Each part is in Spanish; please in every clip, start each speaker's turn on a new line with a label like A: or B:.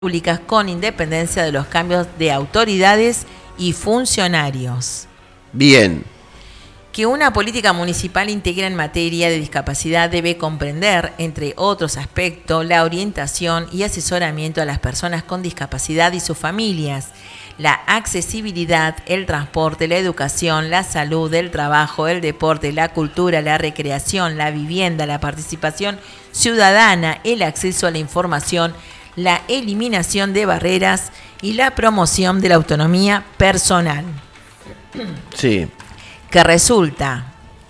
A: públicas con independencia de los cambios de autoridades y funcionarios.
B: Bien.
A: Que una política municipal íntegra en materia de discapacidad debe comprender, entre otros aspectos, la orientación y asesoramiento a las personas con discapacidad y sus familias, la accesibilidad, el transporte, la educación, la salud, el trabajo, el deporte, la cultura, la recreación, la vivienda, la participación ciudadana, el acceso a la información, la eliminación de barreras y la promoción de la autonomía personal.
B: Sí.
A: Que resulta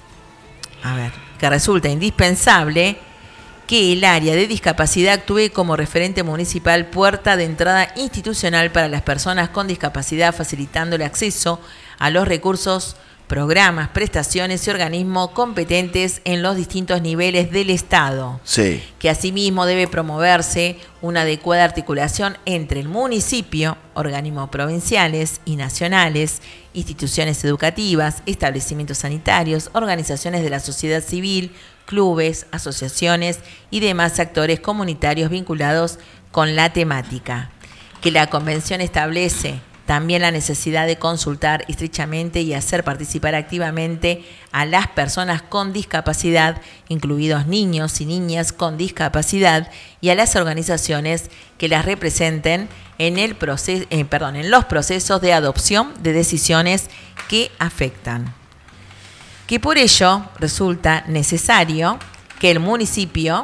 A: indispensable que el área de discapacidad actúe como referente municipal, puerta de entrada institucional para las personas con discapacidad, facilitando el acceso a los recursos, programas, prestaciones y organismos competentes en los distintos niveles del Estado.
B: Sí.
A: Que asimismo debe promoverse una adecuada articulación entre el municipio, organismos provinciales y nacionales, instituciones educativas, establecimientos sanitarios, organizaciones de la sociedad civil, clubes, asociaciones y demás actores comunitarios vinculados con la temática. Que la Convención establece también la necesidad de consultar estrechamente y hacer participar activamente a las personas con discapacidad, incluidos niños y niñas con discapacidad, y a las organizaciones que las representen en los procesos de adopción de decisiones que afectan. Que por ello resulta necesario que el municipio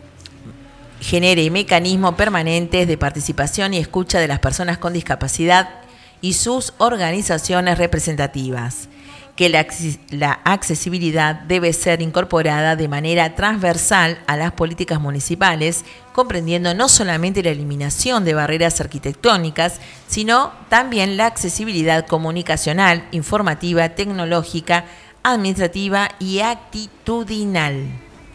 A: genere mecanismos permanentes de participación y escucha de las personas con discapacidad y sus organizaciones representativas, que la accesibilidad debe ser incorporada de manera transversal a las políticas municipales, comprendiendo no solamente la eliminación de barreras arquitectónicas, sino también la accesibilidad comunicacional, informativa, tecnológica, administrativa y actitudinal.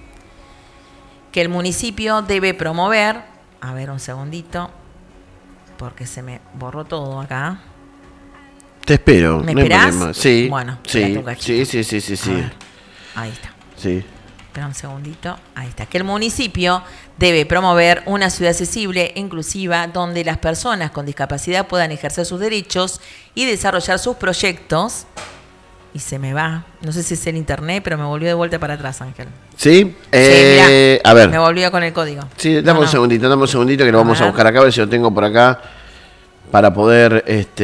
A: Que el municipio debe promover, un segundito, porque se me borró todo acá.
B: Te espero.
A: ¿Me esperás?
B: Sí.
A: Bueno,
B: sí.
A: Sí. Ahí está.
B: Sí.
A: Espera un segundito. Ahí está. Que el municipio debe promover una ciudad accesible e inclusiva donde las personas con discapacidad puedan ejercer sus derechos y desarrollar sus proyectos. Y se me va. No sé si es el internet, pero me volvió de vuelta para atrás, Ángel.
B: ¿Sí?
A: Mirá,
B: a ver.
A: Me volvió con el código.
B: Sí, dame un segundito que lo vamos a buscar acá, a ver si lo tengo por acá para poder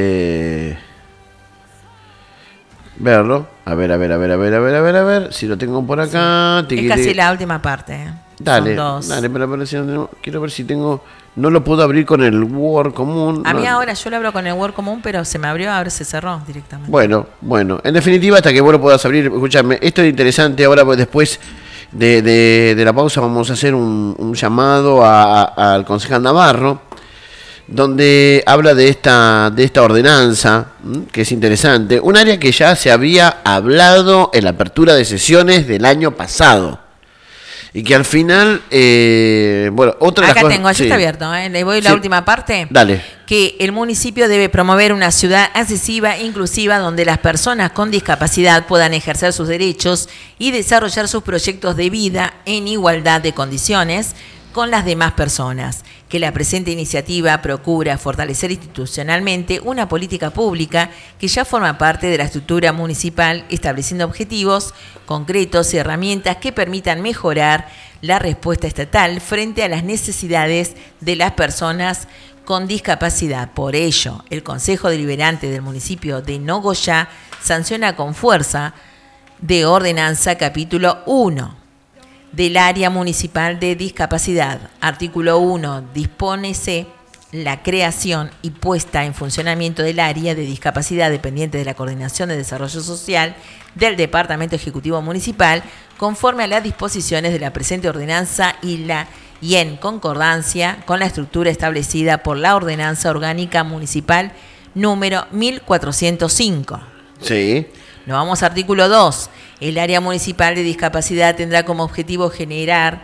B: verlo. A ver si lo tengo por acá.
A: Sí. Es casi la última parte.
B: Dale,
A: Son dos.
B: dale, pero si no, quiero ver si tengo. No lo puedo abrir con el Word común.
A: A mí ahora yo lo abro con el Word común, pero se me abrió, ahora se cerró directamente.
B: Bueno. En definitiva, hasta que vos lo puedas abrir, escúchame, esto es interesante. Ahora, pues, después de la pausa, vamos a hacer un llamado al concejal Navarro, donde habla de esta ordenanza, que es interesante. Un área que ya se había hablado en la apertura de sesiones del año pasado. Y que al final, otra de las
A: acá
B: cosas,
A: tengo, allí está abierto, le voy a la última parte.
B: Dale.
A: Que el municipio debe promover una ciudad accesiva e inclusiva donde las personas con discapacidad puedan ejercer sus derechos y desarrollar sus proyectos de vida en igualdad de condiciones con las demás personas. Que la presente iniciativa procura fortalecer institucionalmente una política pública que ya forma parte de la estructura municipal, estableciendo objetivos concretos y herramientas que permitan mejorar la respuesta estatal frente a las necesidades de las personas con discapacidad. Por ello, el Consejo Deliberante del municipio de Nogoyá sanciona con fuerza de ordenanza capítulo 1 del área municipal de discapacidad. Artículo 1. Dispónese la creación y puesta en funcionamiento del área de discapacidad dependiente de la Coordinación de Desarrollo Social del Departamento Ejecutivo Municipal, conforme a las disposiciones de la presente ordenanza y en concordancia con la estructura establecida por la Ordenanza Orgánica Municipal número 1405.
B: Sí.
A: Nos vamos a artículo 2. El área municipal de discapacidad tendrá como objetivo general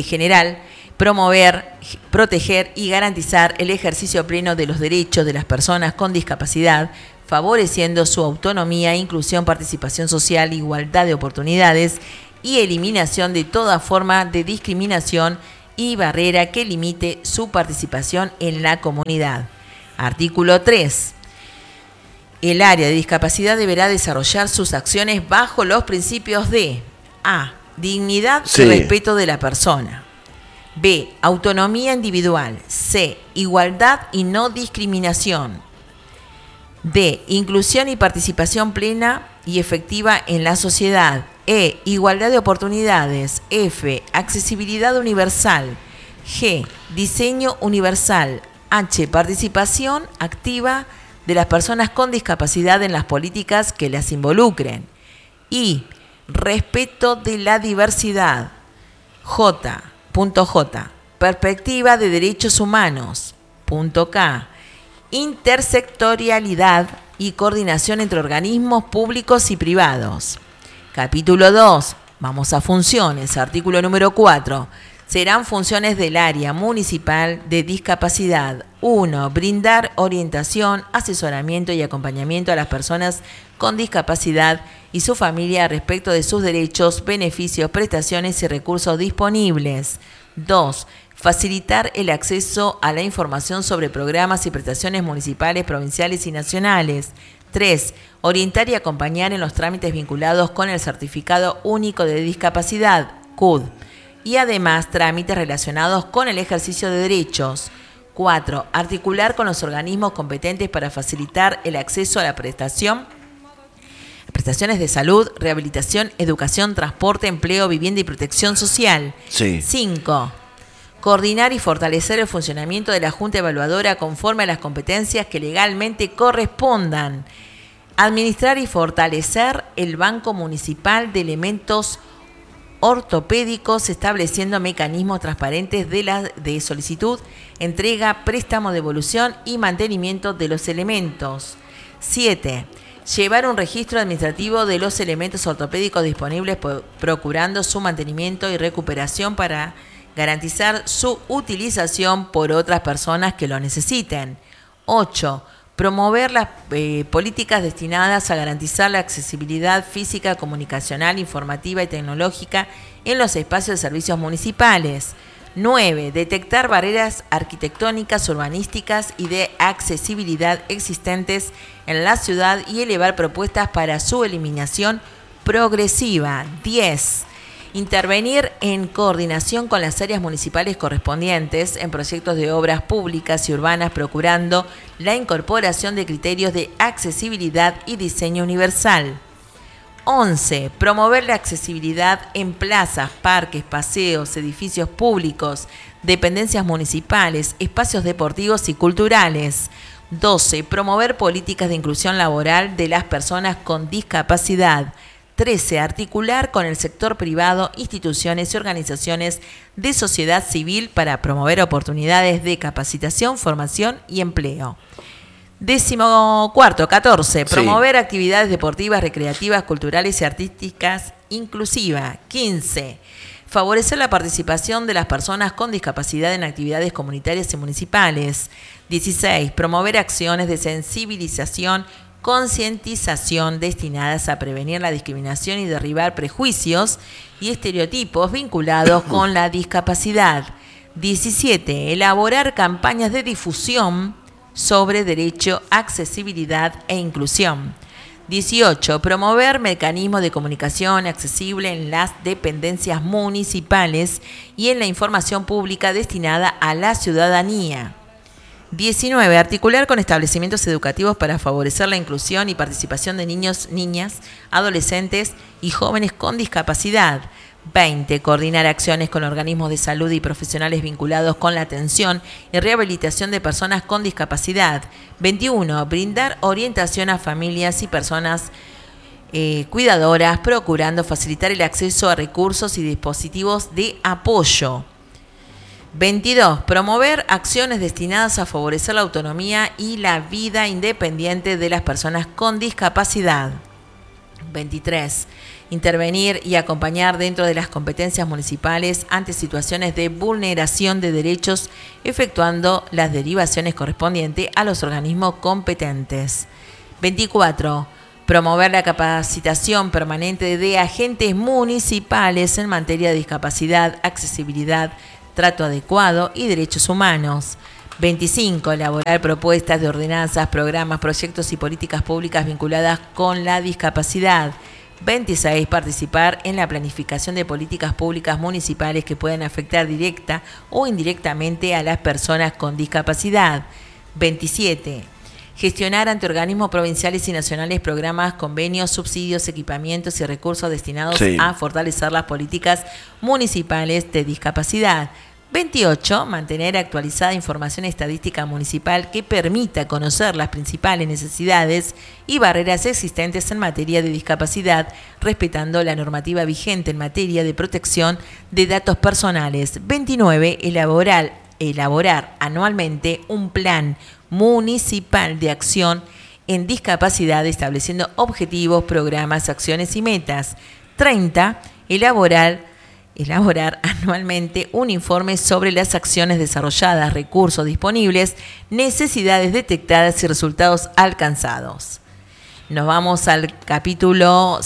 A: promover, proteger y garantizar el ejercicio pleno de los derechos de las personas con discapacidad, favoreciendo su autonomía, inclusión, participación social, igualdad de oportunidades y eliminación de toda forma de discriminación y barrera que limite su participación en la comunidad. Artículo 3. El área de discapacidad deberá desarrollar sus acciones bajo los principios de A. Dignidad y respeto de la persona. B. Autonomía individual. C. Igualdad y no discriminación. D. Inclusión y participación plena y efectiva en la sociedad. E. Igualdad de oportunidades. F. Accesibilidad universal. G. Diseño universal. H. Participación activa de las personas con discapacidad en las políticas que las involucren. I. Respeto de la diversidad. J. Perspectiva de derechos humanos. K. Intersectorialidad y coordinación entre organismos públicos y privados. Capítulo 2. Vamos a funciones. Artículo número 4. Serán funciones del área municipal de discapacidad. 1. Brindar orientación, asesoramiento y acompañamiento a las personas con discapacidad y su familia respecto de sus derechos, beneficios, prestaciones y recursos disponibles. 2. Facilitar el acceso a la información sobre programas y prestaciones municipales, provinciales y nacionales. 3. Orientar y acompañar en los trámites vinculados con el Certificado Único de Discapacidad, CUD, y además trámites relacionados con el ejercicio de derechos. 4. Articular con los organismos competentes para facilitar el acceso a la prestaciones de salud, rehabilitación, educación, transporte, empleo, vivienda y protección social. 5. Coordinar y fortalecer el funcionamiento de la Junta Evaluadora conforme a las competencias que legalmente correspondan. Administrar y fortalecer el Banco Municipal de Elementos Ortopédicos, estableciendo mecanismos transparentes de solicitud, entrega, préstamo, devolución y mantenimiento de los elementos. 7. Llevar un registro administrativo de los elementos ortopédicos disponibles, procurando su mantenimiento y recuperación para garantizar su utilización por otras personas que lo necesiten. 8. Promover las políticas destinadas a garantizar la accesibilidad física, comunicacional, informativa y tecnológica en los espacios de servicios municipales. 9. Detectar barreras arquitectónicas, urbanísticas y de accesibilidad existentes en la ciudad y elevar propuestas para su eliminación progresiva. 10. Intervenir en coordinación con las áreas municipales correspondientes en proyectos de obras públicas y urbanas, procurando la incorporación de criterios de accesibilidad y diseño universal. 11. Promover la accesibilidad en plazas, parques, paseos, edificios públicos, dependencias municipales, espacios deportivos y culturales. 12. Promover políticas de inclusión laboral de las personas con discapacidad. 13. Articular con el sector privado, instituciones y organizaciones de sociedad civil para promover oportunidades de capacitación, formación y empleo. 14. Promover actividades deportivas, recreativas, culturales y artísticas inclusivas. 15. Favorecer la participación de las personas con discapacidad en actividades comunitarias y municipales. 16. Promover acciones de sensibilización, concientización destinadas a prevenir la discriminación y derribar prejuicios y estereotipos vinculados con la discapacidad. 17. Elaborar campañas de difusión sobre derecho, accesibilidad e inclusión. 18. Promover mecanismos de comunicación accesible en las dependencias municipales y en la información pública destinada a la ciudadanía. 19. Articular con establecimientos educativos para favorecer la inclusión y participación de niños, niñas, adolescentes y jóvenes con discapacidad. 20. Coordinar acciones con organismos de salud y profesionales vinculados con la atención y rehabilitación de personas con discapacidad. 21. Brindar orientación a familias y personas cuidadoras, procurando facilitar el acceso a recursos y dispositivos de apoyo. 22. Promover acciones destinadas a favorecer la autonomía y la vida independiente de las personas con discapacidad. 23. Intervenir y acompañar dentro de las competencias municipales ante situaciones de vulneración de derechos, efectuando las derivaciones correspondientes a los organismos competentes. 24. Promover la capacitación permanente de agentes municipales en materia de discapacidad, accesibilidad, trato adecuado y derechos humanos. 25. Elaborar propuestas de ordenanzas, programas, proyectos y políticas públicas vinculadas con la discapacidad. 26. Participar en la planificación de políticas públicas municipales que puedan afectar directa o indirectamente a las personas con discapacidad. 27. Gestionar ante organismos provinciales y nacionales programas, convenios, subsidios, equipamientos y recursos destinados a fortalecer las políticas municipales de discapacidad. 28. Mantener actualizada información estadística municipal que permita conocer las principales necesidades y barreras existentes en materia de discapacidad, respetando la normativa vigente en materia de protección de datos personales. 29. Elaborar anualmente un plan municipal de acción en discapacidad, estableciendo objetivos, programas, acciones y metas. 30. Elaborar anualmente un informe sobre las acciones desarrolladas, recursos disponibles, necesidades detectadas y resultados alcanzados. Nos vamos al capítulo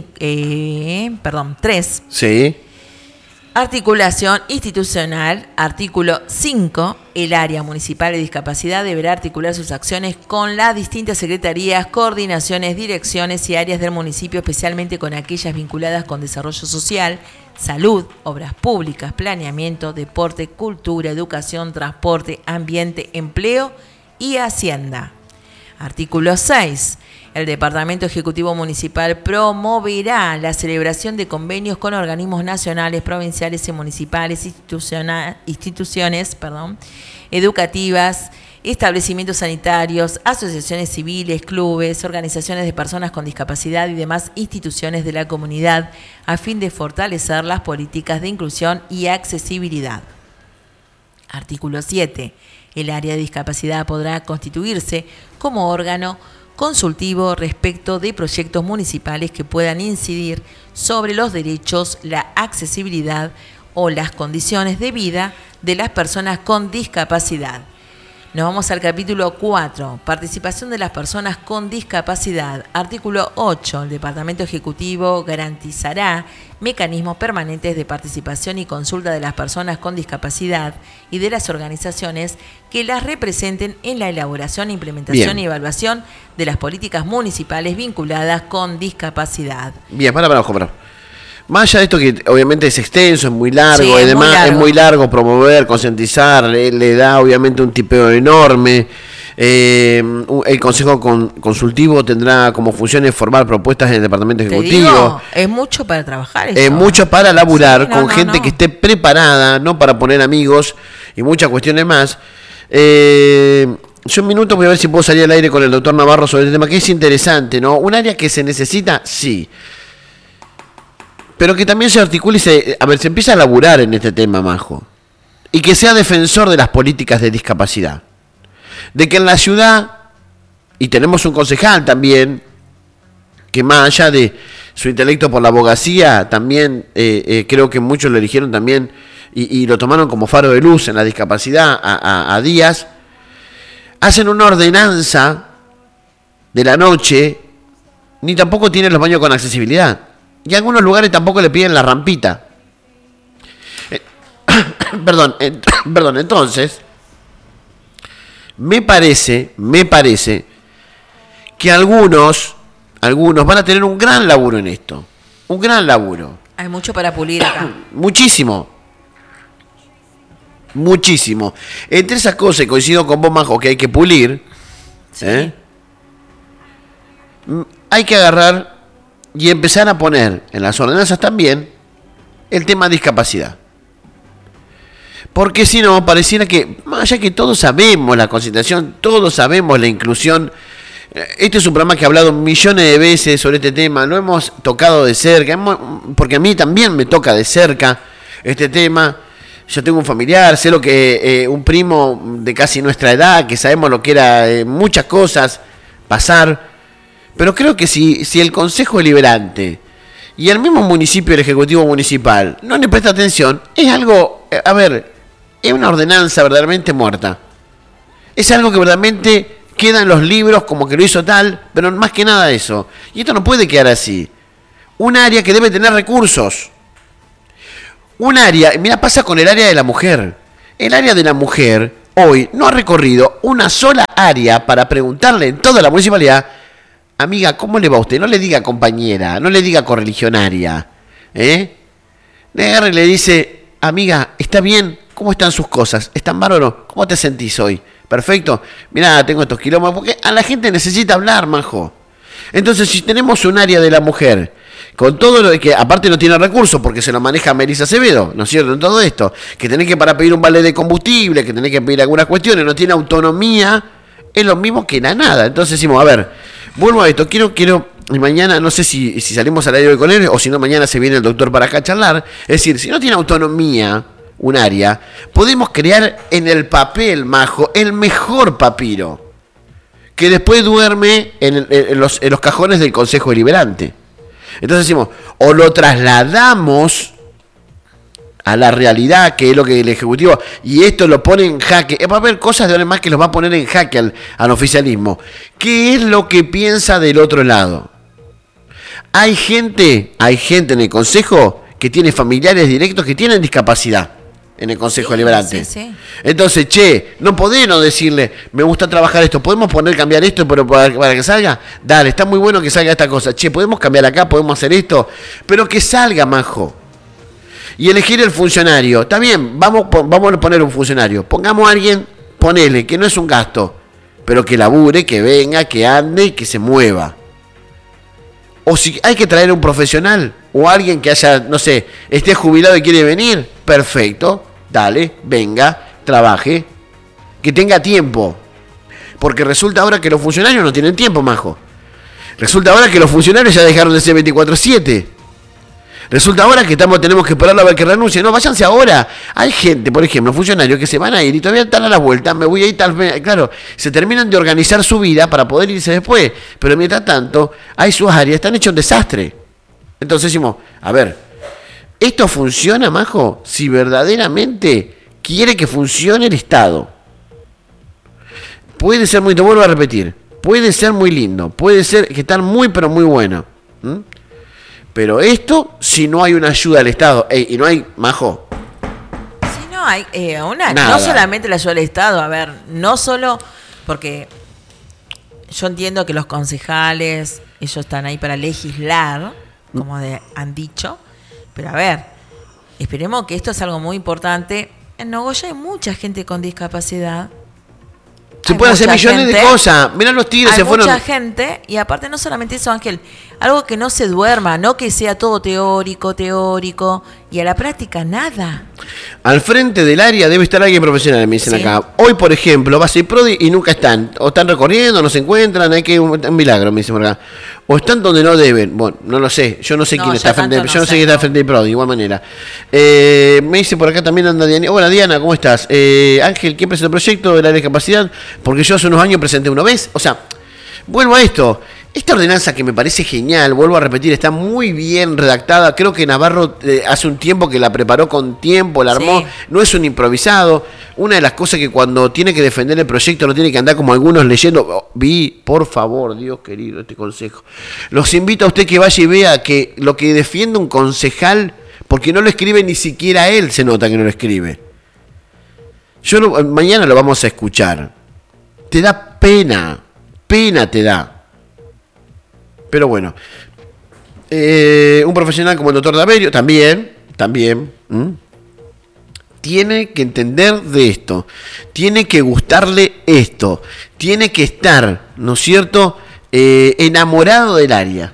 A: 3.
B: Sí.
A: Articulación institucional. Artículo 5. El área municipal de discapacidad deberá articular sus acciones con las distintas secretarías, coordinaciones, direcciones y áreas del municipio, especialmente con aquellas vinculadas con desarrollo social, salud, obras públicas, planeamiento, deporte, cultura, educación, transporte, ambiente, empleo y hacienda. Artículo 6. El Departamento Ejecutivo Municipal promoverá la celebración de convenios con organismos nacionales, provinciales y municipales, instituciones educativas, establecimientos sanitarios, asociaciones civiles, clubes, organizaciones de personas con discapacidad y demás instituciones de la comunidad a fin de fortalecer las políticas de inclusión y accesibilidad. Artículo 7. El área de discapacidad podrá constituirse como órgano consultivo respecto de proyectos municipales que puedan incidir sobre los derechos, la accesibilidad o las condiciones de vida de las personas con discapacidad. Nos vamos al capítulo 4, participación de las personas con discapacidad. Artículo 8, el Departamento Ejecutivo garantizará mecanismos permanentes de participación y consulta de las personas con discapacidad y de las organizaciones que las representen en la elaboración, implementación y evaluación de las políticas municipales vinculadas con discapacidad.
B: Bien, para. Más allá de esto que obviamente es extenso, es muy largo
A: Sí,
B: y demás,
A: muy largo.
B: es muy largo promover, concientizar, le da obviamente un tipeo enorme. El Consejo Consultivo tendrá como funciones formar propuestas en el Departamento Ejecutivo.
A: Digo, es mucho para trabajar eso.
B: Es mucho para laburar
A: Sí,
B: con gente que esté preparada, no para poner amigos y muchas cuestiones más. Yo un minuto voy a ver si puedo salir al aire con el doctor Navarro sobre este tema, que es interesante, ¿no? Un área que se necesita, sí. Pero que también se articule y se empieza a laburar en este tema, Majo. Y que sea defensor de las políticas de discapacidad. De que en la ciudad, y tenemos un concejal también, que más allá de su intelecto por la abogacía, también creo que muchos lo eligieron también y lo tomaron como faro de luz en la discapacidad a Díaz, hacen una ordenanza de la noche, ni tampoco tienen los baños con accesibilidad. Y en algunos lugares tampoco le piden la rampita. Perdón, entonces, me parece que algunos van a tener un gran laburo en esto. Un gran laburo.
A: Hay mucho para pulir acá.
B: Muchísimo. Entre esas cosas, y coincido con vos, Majo, que hay que pulir,
A: Sí.
B: hay que agarrar y empezar a poner en las ordenanzas también el tema discapacidad. Porque si no, pareciera que, más allá que todos sabemos la concientización, todos sabemos la inclusión, este es un programa que ha hablado millones de veces sobre este tema, lo hemos tocado de cerca, porque a mí también me toca de cerca este tema. Yo tengo un familiar, sé lo que un primo de casi nuestra edad, que sabemos lo que era muchas cosas pasar. Pero creo que si el Consejo Deliberante y el mismo municipio, el Ejecutivo Municipal, no le presta atención, es algo, es una ordenanza verdaderamente muerta. Es algo que verdaderamente queda en los libros como que lo hizo tal, pero más que nada eso. Y esto no puede quedar así. Un área que debe tener recursos. un área, mira, pasa con el área de la mujer. El área de la mujer hoy no ha recorrido una sola área para preguntarle en toda la municipalidad, amiga, ¿cómo le va a usted? No le diga compañera, no le diga correligionaria, ¿eh? Le agarra y le dice, amiga, ¿está bien? ¿Cómo están sus cosas? ¿Están bárbaro? ¿Cómo te sentís hoy? Perfecto. Mirá, tengo estos kilómetros, porque a la gente necesita hablar, majo. Entonces, si tenemos un área de la mujer, con todo lo que aparte no tiene recursos, porque se lo maneja Melissa Acevedo, ¿no es cierto? En todo esto, que tenés que para pedir un vale de combustible, que tenés que pedir algunas cuestiones, no tiene autonomía, es lo mismo que la nada. Entonces decimos, a ver, vuelvo a esto, quiero, y mañana, no sé si salimos al aire hoy con él, o si no, mañana se viene el doctor para acá a charlar. Es decir, si no tiene autonomía un área, podemos crear en el papel, majo, el mejor papiro, que después duerme en los cajones del Consejo Deliberante. Entonces decimos, o lo trasladamos a la realidad, que es lo que el Ejecutivo, y esto lo pone en jaque. Va a haber cosas de ahora en más que los va a poner en jaque al oficialismo. ¿Qué es lo que piensa del otro lado? Hay gente en el Consejo que tiene familiares directos que tienen discapacidad en el Consejo Deliberante. Sí. Entonces, no podés no decirle, me gusta trabajar esto, ¿podemos cambiar esto pero para que salga? Dale, está muy bueno que salga esta cosa. ¿Podemos cambiar acá? ¿Podemos hacer esto? Pero que salga, majo. Y elegir el funcionario. Está bien, vamos a poner un funcionario. Pongamos a alguien, ponele, que no es un gasto, pero que labure, que venga, que ande y que se mueva. O si hay que traer un profesional o alguien que haya, no sé, esté jubilado y quiere venir, perfecto, dale, venga, trabaje, que tenga tiempo. Porque resulta ahora que los funcionarios no tienen tiempo, majo. Resulta ahora que los funcionarios ya dejaron de ser 24/7. Resulta ahora que tenemos que esperarlo a ver que renuncie. No, váyanse ahora. Hay gente, por ejemplo, funcionarios que se van a ir y todavía están a la vuelta. Me voy a ir tal vez. Claro, se terminan de organizar su vida para poder irse después. Pero mientras tanto, hay sus áreas, están hechos un desastre. Entonces decimos, a ver, ¿esto funciona, majo? Si verdaderamente quiere que funcione el Estado. Puede ser muy, te vuelvo a repetir, puede ser muy lindo, puede ser que está muy, pero muy bueno. Pero esto, si no hay una ayuda del Estado, y no hay, majo.
A: Si no hay no solamente la ayuda del Estado, a ver, no solo porque yo entiendo que los concejales, ellos están ahí para legislar, como han dicho, pero a ver, esperemos que esto es algo muy importante. En Nogoyá hay mucha gente con discapacidad.
B: Se pueden hacer millones de cosas. Mirá los tigres, se fueron.
A: Hay mucha gente, y aparte no solamente eso, Ángel, algo que no se duerma, no que sea todo teórico, y a la práctica nada.
B: Al frente del área debe estar alguien profesional, me dicen acá. Hoy, por ejemplo, va a ser Prodi y nunca están. O están recorriendo, no se encuentran, hay que un milagro, me dicen por acá. O están donde no deben. Bueno, no lo sé. Yo no sé quién está frente. Yo no sé quién está frente de Prodi, de igual manera. Me dice por acá también anda Diana. Hola Diana, ¿cómo estás? Ángel, ¿quién presentó el proyecto de la discapacidad? Porque yo hace unos años presenté uno. ¿Ves? O sea, vuelvo a esto. Esta ordenanza que me parece genial, vuelvo a repetir, está muy bien redactada. Creo que Navarro hace un tiempo que la preparó con tiempo, la armó. Sí. No es un improvisado. Una de las cosas que cuando tiene que defender el proyecto no tiene que andar como algunos leyendo. Por favor, Dios querido, este consejo. Los invito a usted que vaya y vea que lo que defiende un concejal, porque no lo escribe ni siquiera él, se nota que no lo escribe. Mañana lo vamos a escuchar. Te da pena te da. Pero bueno, un profesional como el doctor Daverio también, tiene que entender de esto, tiene que gustarle esto, tiene que estar, ¿no es cierto?, enamorado del área.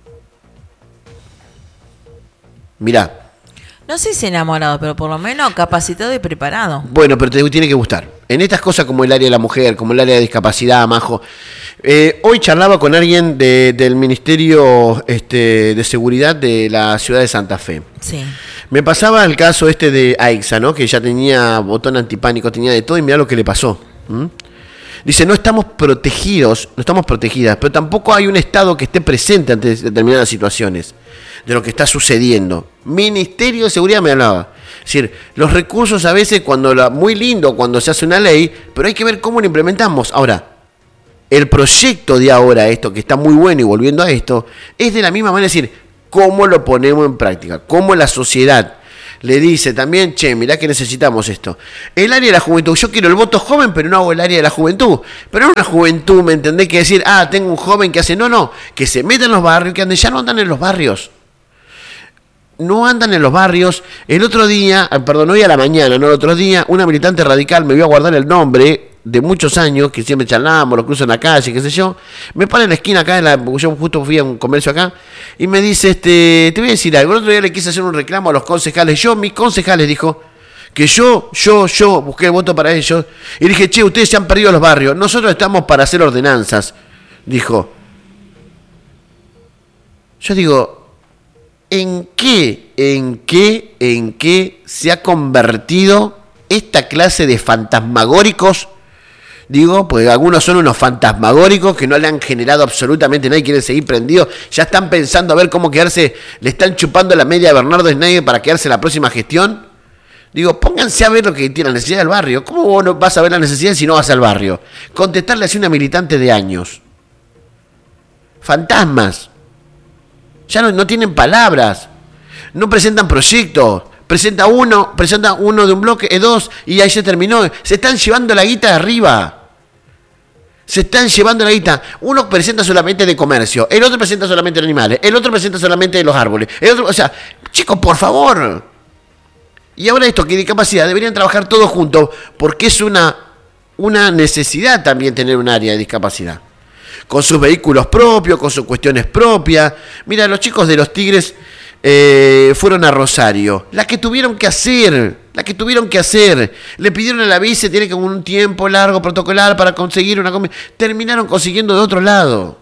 B: Mirá.
A: No sé si enamorado, pero por lo menos capacitado y preparado.
B: Bueno, pero te tiene que gustar. En estas cosas como el área de la mujer, como el área de discapacidad, majo. Hoy charlaba con alguien del Ministerio de Seguridad de la ciudad de Santa Fe.
A: Sí.
B: Me pasaba el caso de Aixa, ¿no? Que ya tenía botón antipánico, tenía de todo y mirá lo que le pasó. Dice, no estamos protegidas, pero tampoco hay un Estado que esté presente ante determinadas situaciones de lo que está sucediendo. Ministerio de Seguridad me hablaba. Es decir, los recursos a veces, muy lindo cuando se hace una ley, pero hay que ver cómo lo implementamos. Ahora, el proyecto de ahora, esto que está muy bueno y volviendo a esto, es de la misma manera, es decir, cómo lo ponemos en práctica, cómo la sociedad le dice también, che, mirá que necesitamos esto. El área de la juventud, yo quiero el voto joven, pero no hago el área de la juventud. Pero no una juventud, ¿me entendés? Que decir, tengo un joven que hace, no, que se meta en los barrios, que ande, ya no andan en los barrios. No andan en los barrios. El otro día, hoy a la mañana, no el otro día, una militante radical, me voy a guardar el nombre, de muchos años, que siempre charlamos, lo cruzo en la calle, qué sé yo, me para en la esquina acá, yo justo fui a un comercio acá, y me dice, te voy a decir algo, el otro día le quise hacer un reclamo a los concejales, mis concejales, dijo, que yo busqué el voto para ellos, y dije, che, ustedes se han perdido los barrios, nosotros estamos para hacer ordenanzas, dijo. Yo digo, ¿en qué se ha convertido esta clase de fantasmagóricos? Digo, porque algunos son unos fantasmagóricos que no le han generado absolutamente nada y quieren seguir prendidos. Ya están pensando a ver cómo quedarse, le están chupando la media a Bernardo Schneider para quedarse en la próxima gestión. Digo, pónganse a ver lo que tiene la necesidad del barrio. ¿Cómo vos no vas a ver la necesidad si no vas al barrio? Contestarle así a una militante de años. Fantasmas. Ya no tienen palabras. No presentan proyectos. Presenta uno de un bloque, dos, y ahí se terminó. Se están llevando la guita de arriba. Se están llevando la guita. Uno presenta solamente de comercio, el otro presenta solamente de animales, el otro presenta solamente de los árboles. El otro, chicos, por favor. Y ahora esto, que discapacidad, deberían trabajar todos juntos, porque es una necesidad también tener un área de discapacidad. Con sus vehículos propios, con sus cuestiones propias. Mira, los chicos de los Tigres fueron a Rosario, la que tuvieron que hacer, le pidieron a la vice, tiene como un tiempo largo protocolar para conseguir una comida, terminaron consiguiendo de otro lado.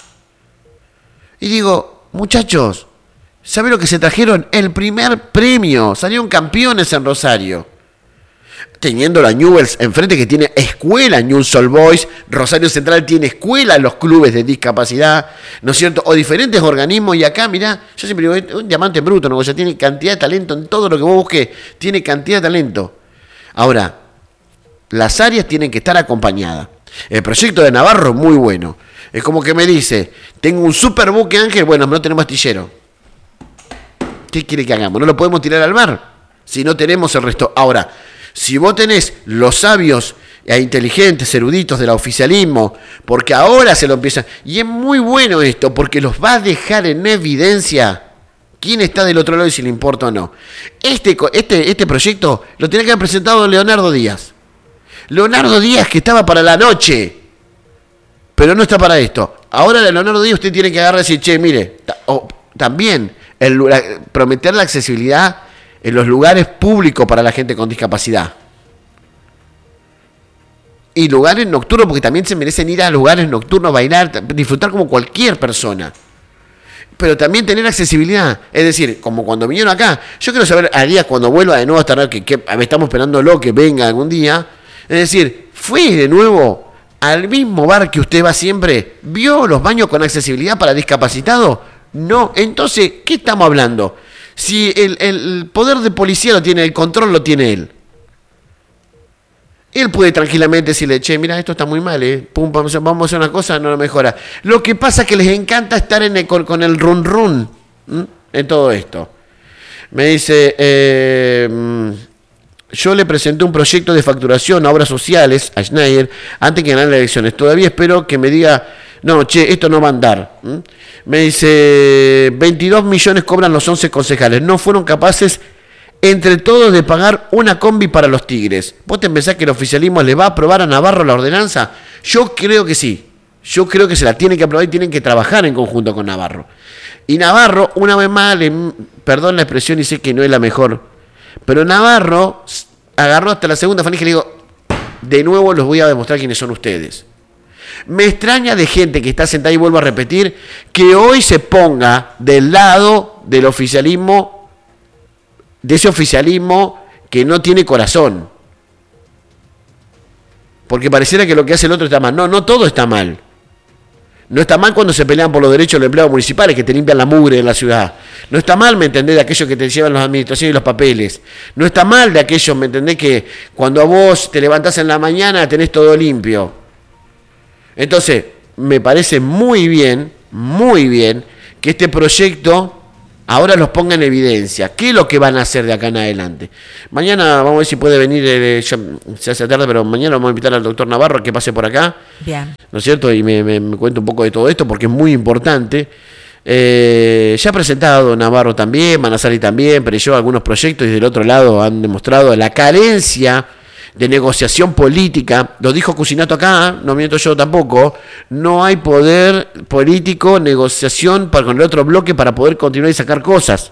B: Y digo, muchachos, ¿saben lo que se trajeron? El primer premio, salieron campeones en Rosario. Teniendo la Newell's enfrente, que tiene escuela Newell's Old Boys, Rosario Central tiene escuela, los clubes de discapacidad, ¿no es cierto? O diferentes organismos, y acá, mirá, yo siempre digo, un diamante bruto, ¿no? O sea, tiene cantidad de talento en todo lo que vos busques, tiene cantidad de talento. Ahora, las áreas tienen que estar acompañadas. El proyecto de Navarro, muy bueno. Es como que me dice, tengo un super buque Ángel, bueno, no tenemos astillero. ¿Qué quiere que hagamos? ¿No lo podemos tirar al mar? Si no tenemos el resto. Ahora, si vos tenés los sabios e inteligentes, eruditos del oficialismo, porque ahora se lo empiezan, y es muy bueno esto, porque los va a dejar en evidencia quién está del otro lado y si le importa o no. Este proyecto lo tiene que haber presentado Leonardo Díaz. Leonardo Díaz, que estaba para la noche, pero no está para esto. Ahora Leonardo Díaz usted tiene que agarrar y decir, che, mire, también prometer la accesibilidad en los lugares públicos para la gente con discapacidad. Y lugares nocturnos, porque también se merecen ir a lugares nocturnos, bailar, disfrutar como cualquier persona. Pero también tener accesibilidad. Es decir, como cuando vinieron acá. Yo quiero saber a Díaz cuando vuelva de nuevo a estar, que estamos esperándolo que venga algún día. Es decir, fue de nuevo al mismo bar que usted va siempre. ¿Vio los baños con accesibilidad para discapacitados? No. Entonces, ¿qué estamos hablando? Si el poder de policía lo tiene, el control lo tiene él. Él puede tranquilamente decirle, che, mira, esto está muy mal, Pum, vamos a hacer una cosa, no lo mejora. Lo que pasa es que les encanta estar con el run en todo esto. Me dice, yo le presenté un proyecto de facturación a obras sociales a Schneider antes que ganar las elecciones. Todavía espero que me diga, no, che, esto no va a andar. Me dice, 22 millones cobran los 11 concejales. No fueron capaces entre todos de pagar una combi para los Tigres. ¿Vos te pensás que el oficialismo le va a aprobar a Navarro la ordenanza? Yo creo que sí. Yo creo que se la tienen que aprobar y tienen que trabajar en conjunto con Navarro. Y Navarro, una vez más, perdón la expresión y sé que no es la mejor, pero Navarro agarró hasta la segunda falange y le digo, de nuevo les voy a demostrar quiénes son ustedes. Me extraña de gente que está sentada, y vuelvo a repetir, que hoy se ponga del lado del oficialismo, de ese oficialismo que no tiene corazón. Porque pareciera que lo que hace el otro está mal. No todo está mal. No está mal cuando se pelean por los derechos de los empleados municipales, que te limpian la mugre de la ciudad. No está mal, ¿me entendés?, de aquellos que te llevan las administraciones y los papeles. No está mal de aquellos, ¿me entendés?, que cuando a vos te levantás en la mañana tenés todo limpio. Entonces, me parece muy bien que este proyecto ahora los ponga en evidencia. ¿Qué es lo que van a hacer de acá en adelante? Mañana vamos a ver si puede venir, ya se hace tarde, pero mañana vamos a invitar al doctor Navarro a que pase por acá.
A: Bien.
B: ¿No es cierto? Y me cuente un poco de todo esto porque es muy importante. Ya ha presentado Navarro también, Manasari también, pero lleva algunos proyectos y del otro lado han demostrado la carencia de negociación política. Lo dijo Cusinato acá, no miento yo tampoco. No hay poder político, negociación con el otro bloque para poder continuar y sacar cosas.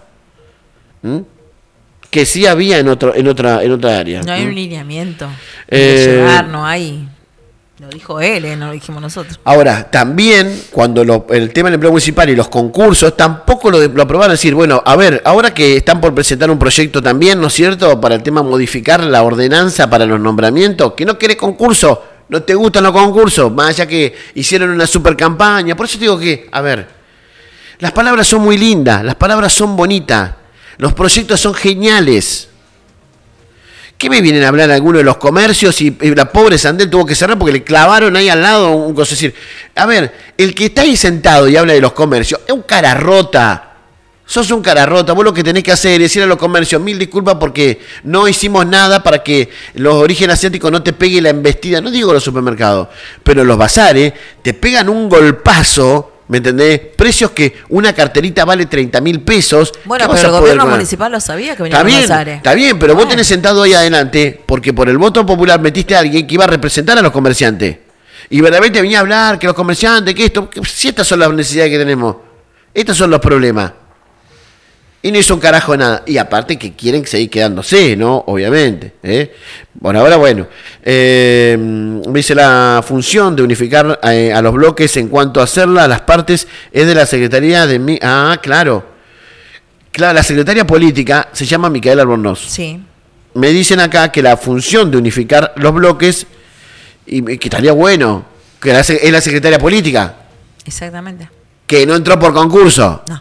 B: Que sí había en otra área.
A: No hay un lineamiento. De llegar, no hay. Lo dijo él, no lo dijimos nosotros.
B: Ahora, también, cuando el tema del empleo municipal y los concursos, tampoco lo aprobaron. Decir, bueno, a ver, ahora que están por presentar un proyecto también, ¿no es cierto?, para el tema modificar la ordenanza para los nombramientos, que no querés concurso, no te gustan los concursos, más allá que hicieron una super campaña. Por eso te digo que, a ver, las palabras son muy lindas, las palabras son bonitas, los proyectos son geniales. ¿Qué me vienen a hablar algunos de los comercios y la pobre Sandel tuvo que cerrar porque le clavaron ahí al lado un coso? Es decir, a ver, el que está ahí sentado y habla de los comercios es un cara rota. Sos un cara rota. Vos lo que tenés que hacer es decir a los comercios, 1000 disculpas porque no hicimos nada para que los orígenes asiáticos no te pegue la embestida. No digo los supermercados, pero los bazares te pegan un golpazo. ¿Me entendés? Precios que una carterita vale 30.000 pesos.
A: Bueno, pero el gobierno municipal lo sabía que venía con bazares.
B: Está bien, pero vos tenés sentado ahí adelante porque por el voto popular metiste a alguien que iba a representar a los comerciantes. Y verdaderamente venía a hablar que los comerciantes, que esto, si estas son las necesidades que tenemos, estos son los problemas. Y no hizo un carajo nada. Y aparte que quieren seguir quedándose, ¿no? Obviamente. Bueno, ahora bueno. Dice la función de unificar a los bloques en cuanto a hacerla a las partes es de la Secretaría de... claro. Claro, la Secretaria Política se llama Micaela Albornoz.
A: Sí.
B: Me dicen acá que la función de unificar los bloques, y que estaría bueno, que es la Secretaria Política.
A: Exactamente.
B: Que no entró por concurso.
A: No.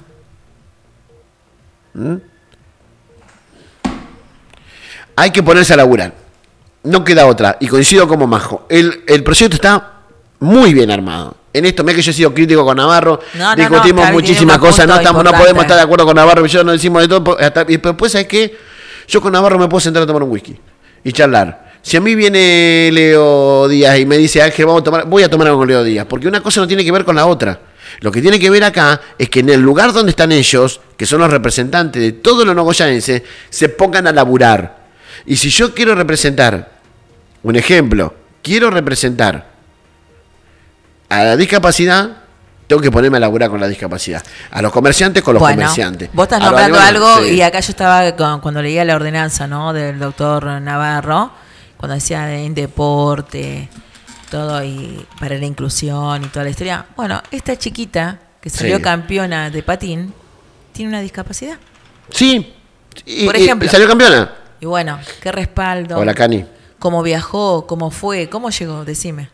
B: Hay que ponerse a laburar. No queda otra. Y coincido como Majo. El proyecto está muy bien armado. En esto, mira que yo he sido crítico con Navarro. Discutimos muchísimas cosas. No podemos estar de acuerdo con Navarro. Yo no decimos de todo. Y después, ¿sabes qué? Yo con Navarro me puedo sentar a tomar un whisky y charlar. Si a mí viene Leo Díaz y me dice, Ángel, voy a tomar algo con Leo Díaz. Porque una cosa no tiene que ver con la otra. Lo que tiene que ver acá es que en el lugar donde están ellos, que son los representantes de todos los nogoyanenses, se pongan a laburar. Y si yo quiero representar, un ejemplo, quiero representar a la discapacidad, tengo que ponerme a laburar con la discapacidad. A los comerciantes con los comerciantes.
A: Vos estás nombrando algo, sí. Y acá yo estaba cuando leía la ordenanza, ¿no?, del doctor Navarro, cuando decía en deporte, todo y para la inclusión y toda la historia. Bueno, esta chiquita que salió campeona de patín tiene una discapacidad.
B: Sí.
A: Por ejemplo.
B: ¿Salió campeona?
A: Y bueno, qué respaldo.
B: Hola, Cani.
A: ¿Cómo viajó? ¿Cómo fue? ¿Cómo llegó? Decime.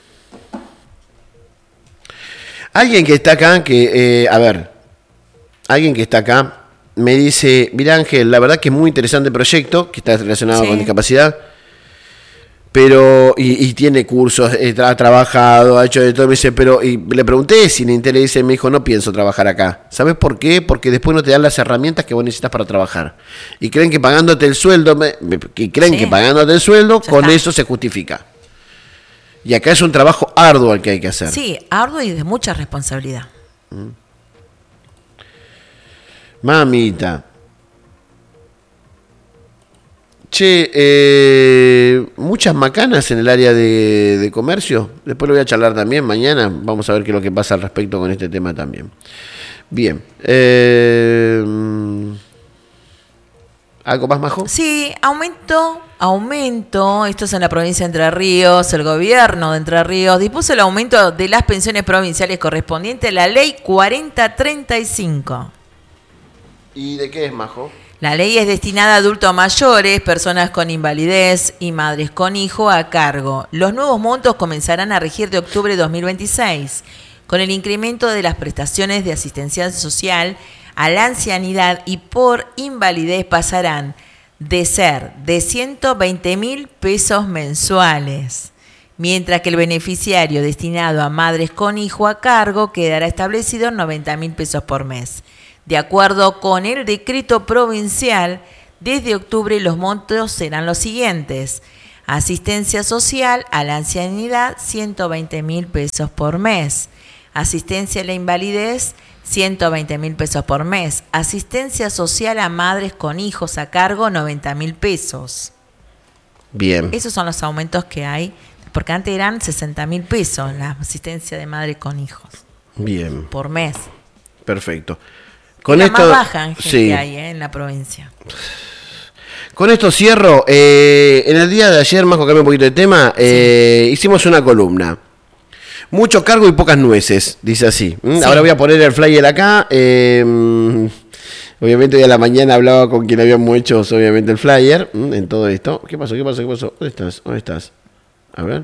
B: Alguien que está acá, alguien que está acá me dice, mira Ángel, la verdad que es muy interesante el proyecto, que está relacionado con discapacidad, pero, y tiene cursos, ha trabajado, ha hecho de todo, me dice, pero, y le pregunté si le interesa, y me dijo, no pienso trabajar acá. ¿Sabes por qué? Porque después no te dan las herramientas que vos necesitas para trabajar. Y creen que pagándote el sueldo, con eso se justifica. Y acá es un trabajo arduo el que hay que hacer.
A: Sí, arduo y de mucha responsabilidad.
B: Mamita. Che, muchas macanas en el área de comercio. Después lo voy a charlar también mañana. Vamos a ver qué es lo que pasa al respecto con este tema también. Bien. ¿Algo más, Majo?
A: Sí, aumento. Esto es en la provincia de Entre Ríos. El gobierno de Entre Ríos dispuso el aumento de las pensiones provinciales correspondiente a la ley 4035.
B: ¿Y de qué es, Majo?
A: La ley es destinada a adultos mayores, personas con invalidez y madres con hijo a cargo. Los nuevos montos comenzarán a regir de octubre de 2026, con el incremento de las prestaciones de asistencia social a la ancianidad y por invalidez pasarán de ser de 120.000 pesos mensuales, mientras que el beneficiario destinado a madres con hijo a cargo quedará establecido en 90.000 pesos por mes. De acuerdo con el decreto provincial, desde octubre los montos serán los siguientes. Asistencia social a la ancianidad, 120.000 pesos por mes. Asistencia a la invalidez, 120.000 pesos por mes. Asistencia social a madres con hijos a cargo, 90.000 pesos.
B: Bien.
A: Esos son los aumentos que hay, porque antes eran 60.000 pesos la asistencia de madre con hijos.
B: Bien.
A: Por mes.
B: Perfecto.
A: Con la esto, más baja en gente sí. Hay en la provincia.
B: Con esto cierro. En el día de ayer, Majo, cambié un poquito de tema, sí. Hicimos una columna. Mucho cargo y pocas nueces, dice así. Sí. Ahora voy a poner el flyer acá. Obviamente hoy a la mañana hablaba con quien habíamos hecho, obviamente, el flyer en todo esto. ¿Qué pasó? ¿Dónde estás? A ver.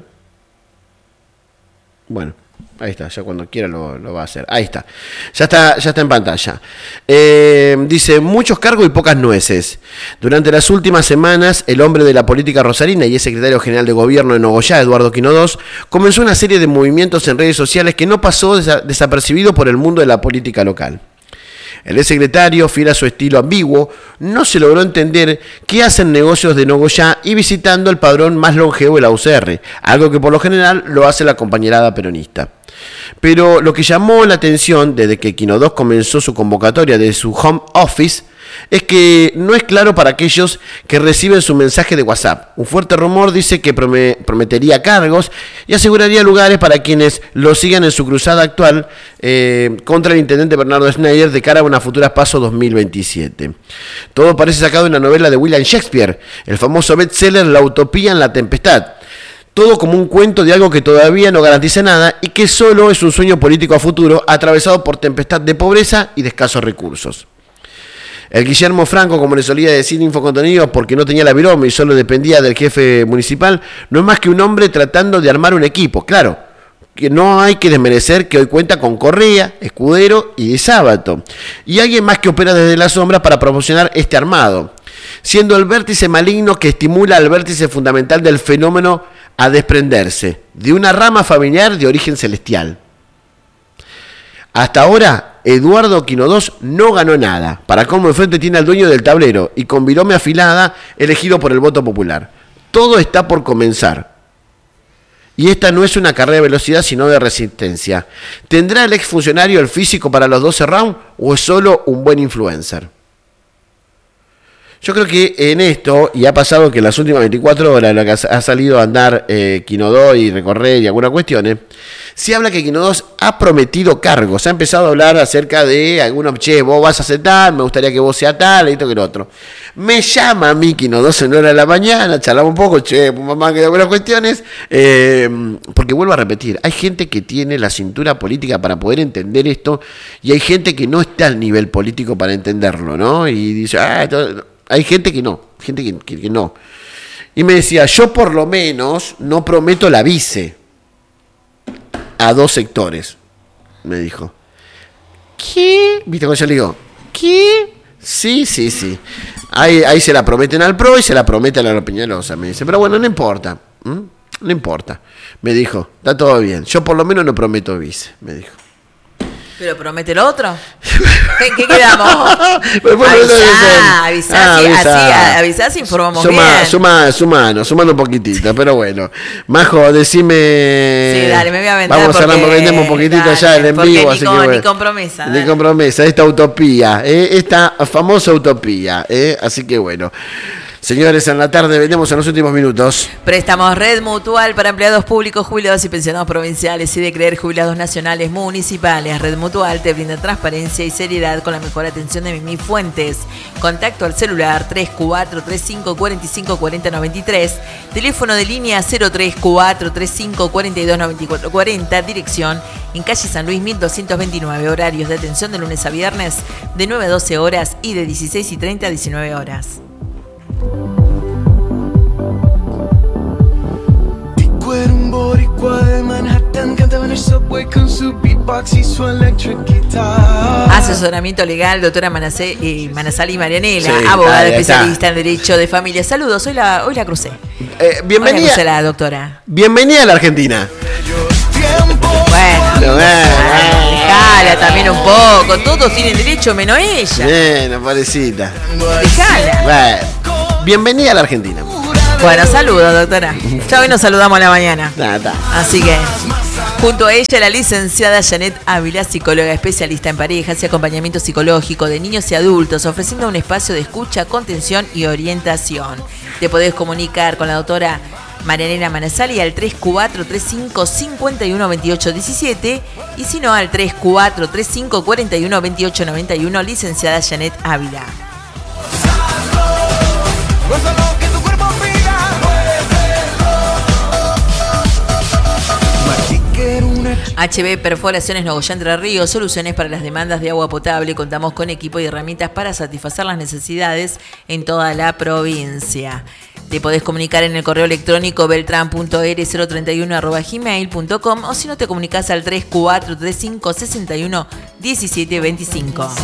B: Bueno. Ahí está, ya cuando quiera lo va a hacer. Ahí está. Ya está en pantalla. Dice, muchos cargos y pocas nueces. Durante las últimas semanas, el hombre de la política rosarina y el secretario general de gobierno de Nogoyá, Eduardo Quinodós, comenzó una serie de movimientos en redes sociales que no pasó desapercibido por el mundo de la política local. El exsecretario, fiel a su estilo ambiguo, no se logró entender qué hacen negocios de Nogoyá y visitando el padrón más longevo de la UCR, algo que por lo general lo hace la compañerada peronista. Pero lo que llamó la atención desde que Quinodós comenzó su convocatoria de su home office es que no es claro para aquellos que reciben su mensaje de WhatsApp. Un fuerte rumor dice que prometería cargos y aseguraría lugares para quienes lo sigan en su cruzada actual contra el intendente Bernardo Schneider de cara a una futura PASO 2027. Todo parece sacado de una novela de William Shakespeare, el famoso bestseller La utopía en la tempestad. Todo como un cuento de algo que todavía no garantiza nada y que solo es un sueño político a futuro atravesado por tempestad de pobreza y de escasos recursos. El Guillermo Franco, como le solía decir Infocontenidos, porque no tenía la viroma y solo dependía del jefe municipal, no es más que un hombre tratando de armar un equipo. Claro, que no hay que desmerecer que hoy cuenta con Correa, Escudero y de Sábato. Y alguien más que opera desde la sombra para promocionar este armado, siendo el vértice maligno que estimula al vértice fundamental del fenómeno a desprenderse de una rama familiar de origen celestial. Hasta ahora, Eduardo Quinodós no ganó nada. Para cómo enfrente tiene al dueño del tablero y con virome afilada elegido por el voto popular. Todo está por comenzar. Y esta no es una carrera de velocidad, sino de resistencia. ¿Tendrá el exfuncionario el físico para los 12 rounds o es solo un buen influencer? Yo creo que en esto, y ha pasado que en las últimas 24 horas, lo que ha salido a andar Quinodós y recorrer y algunas cuestiones, se habla que Quinodós ha prometido cargos. Ha empezado a hablar acerca de algunos, che, vos vas a hacer tal, me gustaría que vos seas tal, esto que lo otro. Me llama a mí Quinodós en hora de la mañana, charlamos un poco, che, mamá, que algunas cuestiones, porque vuelvo a repetir, hay gente que tiene la cintura política para poder entender esto, y hay gente que no está al nivel político para entenderlo, ¿no? Y dice, hay gente que no, que no. Y me decía, yo por lo menos no prometo la vice a 2 sectores, me dijo. ¿Qué? ¿Viste cuando yo le digo? ¿Qué? Sí. Ahí se la prometen al PRO y se la prometen a la Peñalosa, me dice. Pero bueno, no importa. No importa. Me dijo, está todo bien. Yo por lo menos no prometo vice, me dijo.
A: ¿Pero promete lo otro? ¿En qué quedamos? Avisá si informamos bien.
B: Sumando un poquitito, pero bueno. Majo, decime...
A: Sí, dale, me voy a vender.
B: Vamos a vendemos un poquitito dale, ya en vivo. Así que bueno,
A: ni
B: compromesa, esta utopía, esta famosa utopía. Así que bueno. Señores, en la tarde vendemos en los últimos minutos.
A: Préstamos Red Mutual para empleados públicos, jubilados y pensionados provinciales y de creer jubilados nacionales municipales. Red Mutual te brinda transparencia y seriedad con la mejor atención de Mimi Fuentes. Contacto al celular 3435454093, teléfono de línea 03435429440, dirección en calle San Luis 1229, horarios de atención de lunes a viernes de 9 a 12 horas y de 16:30 a 19 horas.
C: Era un boricua de Manhattan, cantaba en el subway con su beatbox y su electric guitar.
A: Asesoramiento legal, doctora Manasali Marianela, sí, abogada especialista en Derecho de Familia. Saludos, hoy la crucé.
B: Bienvenida.
A: Hoy la crucé la doctora.
B: Bienvenida a la Argentina.
A: Bueno, dejala, Dejala también un poco. Todos tienen derecho menos ella.
B: Bueno, pobrecita.
A: Dejala.
B: Bueno, bienvenida a la Argentina.
A: Bueno, saludos, doctora. Ya hoy nos saludamos a la mañana. Así que, junto a ella, la licenciada Janet Ávila, psicóloga especialista en parejas y acompañamiento psicológico de niños y adultos, ofreciendo un espacio de escucha, contención y orientación. Te podés comunicar con la doctora Marianela Manasali al 3435-512817 y si no al 3435-412891, licenciada Janet Ávila. HB Perforaciones Nogoyá Entre Ríos, soluciones para las demandas de agua potable. Contamos con equipo y herramientas para satisfacer las necesidades en toda la provincia. Te podés comunicar en el correo electrónico beltran.r031@gmail.com o si no te comunicas al 3435-611725.